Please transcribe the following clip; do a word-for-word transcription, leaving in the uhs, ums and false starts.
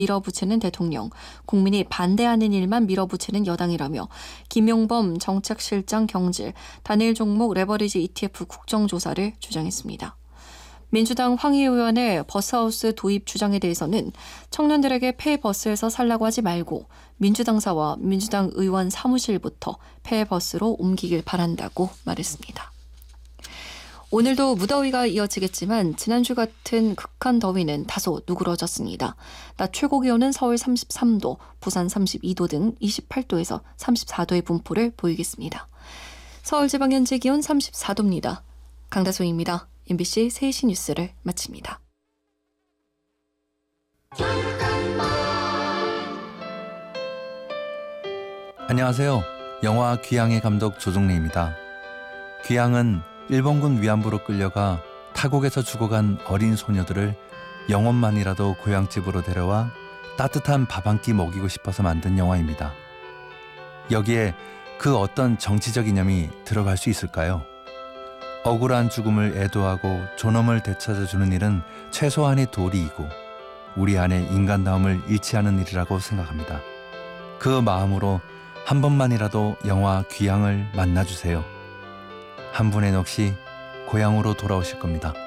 밀어붙이는 대통령, 국민이 반대하는 일만 밀어붙이는 여당이라며 김용범 정책실장 경질, 단일 종목 레버리지 이티에프 국정조사를 주장했습니다. 민주당 황희 의원의 버스하우스 도입 주장에 대해서는 청년들에게 폐 버스에서 살라고 하지 말고 민주당사와 민주당 의원 사무실부터 폐 버스로 옮기길 바란다고 말했습니다. 오늘도 무더위가 이어지겠지만 지난주 같은 극한 더위는 다소 누그러졌습니다. 낮 최고 기온은 서울 삼십삼 도, 부산 삼십이 도 등 이십팔 도에서 삼십사 도의 분포를 보이겠습니다. 서울 지방 현재 기온 삼십사 도입니다. 강다솜입니다. 엠비씨 세 시 뉴스를 마칩니다. 안녕하세요. 영화 귀향의 감독 조종래입니다. 귀향은 일본군 위안부로 끌려가 타국에서 죽어간 어린 소녀들을 영혼만이라도 고향집으로 데려와 따뜻한 밥 한 끼 먹이고 싶어서 만든 영화입니다. 여기에 그 어떤 정치적 이념이 들어갈 수 있을까요? 억울한 죽음을 애도하고 존엄을 되찾아주는 일은 최소한의 도리이고 우리 안에 인간다움을 잃지 않은 일이라고 생각합니다. 그 마음으로 한 번만이라도 영화 귀향을 만나주세요. 한 분의 넋이 고향으로 돌아오실 겁니다.